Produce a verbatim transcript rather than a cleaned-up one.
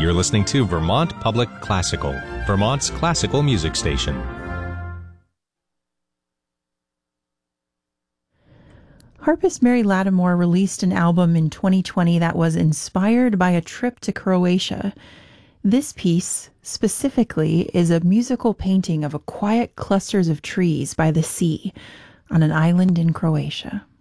You're listening to Vermont Public Classical, Vermont's classical music station. Harpist Mary Lattimore released an album in twenty twenty that was inspired by a trip to Croatia. This piece, specifically, is a musical painting of a quiet clusters of trees by the sea on an island in Croatia.